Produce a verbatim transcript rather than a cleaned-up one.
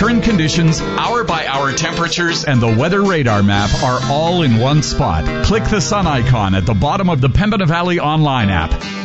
current conditions, hour-by-hour temperatures, and the weather radar map are all in one spot. Click the sun icon at the bottom of the Pembina Valley online app.